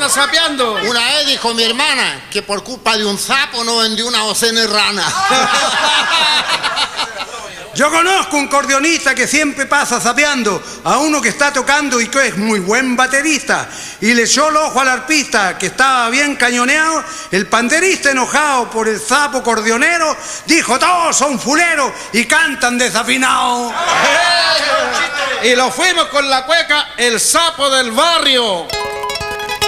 pasa sapeando? Una vez dijo mi hermana que por culpa de un sapo no vendió una docena de ranas. Yo conozco un cordionista que siempre pasa sapeando a uno que está tocando y que es muy buen baterista. Y le echó el ojo al arpista que estaba bien cañoneado. El panderista, enojado por el sapo cordionero, dijo: todos son fuleros y cantan desafinados. Y lo fuimos con la cueca El Sapo del Barrio.